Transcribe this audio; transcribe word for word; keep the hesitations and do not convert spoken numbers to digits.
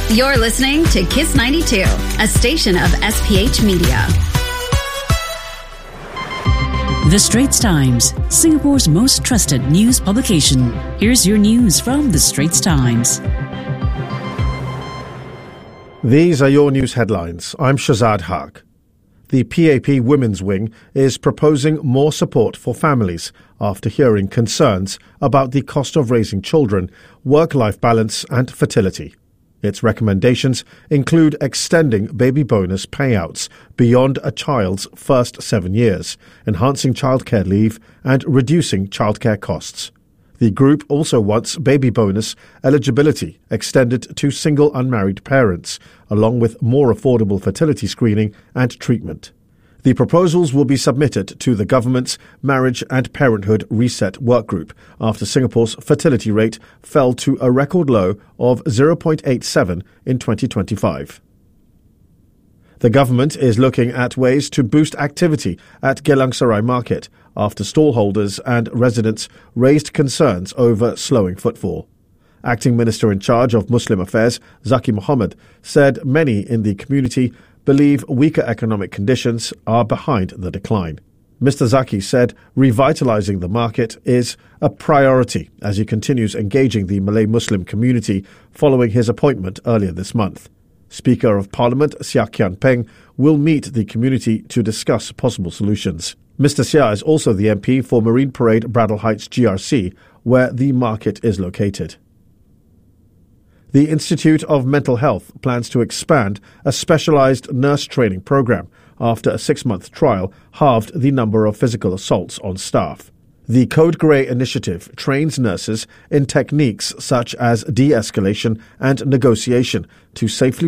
You're listening to Kiss ninety-two, a station of S P H Media. The Straits Times, Singapore's most trusted news publication. Here's your news from The Straits Times. These are your news headlines. I'm Shazad Haq. The P A P Women's Wing is proposing more support for families after hearing concerns about the cost of raising children, work-life balance and fertility. Its recommendations include extending baby bonus payouts beyond a child's first seven years, enhancing childcare leave and reducing childcare costs. The group also wants baby bonus eligibility extended to single unmarried parents, along with more affordable fertility screening and treatment. The proposals will be submitted to the government's Marriage and Parenthood Reset Workgroup after Singapore's fertility rate fell to a record low of zero point eight seven in twenty twenty-five. The government is looking at ways to boost activity at Geylang Serai Market after stallholders and residents raised concerns over slowing footfall. Acting Minister in charge of Muslim Affairs, Zaki Mohammed, said many in the community believe weaker economic conditions are behind the decline. Mister Zaki said revitalizing the market is a priority as he continues engaging the Malay Muslim community following his appointment earlier this month. Speaker of Parliament Seah Kian Peng will meet the community to discuss possible solutions. Mister Seah is also the M P for Marine Parade Bradel Heights G R C, where the market is located. The Institute of Mental Health plans to expand a specialized nurse training program after a six-month trial halved the number of physical assaults on staff. The Code Grey initiative trains nurses in techniques such as de-escalation and negotiation to safely